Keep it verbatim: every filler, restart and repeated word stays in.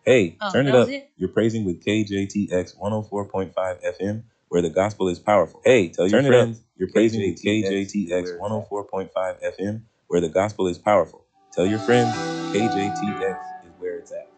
Hey, Oh, turn it that was up. it? You're praising with K J T X one oh four point five F M, where the gospel is powerful. Hey, tell your friends. You're praising with K J T X one oh four point five F M, where the gospel is powerful. Tell your friends, K J T X is where it's at.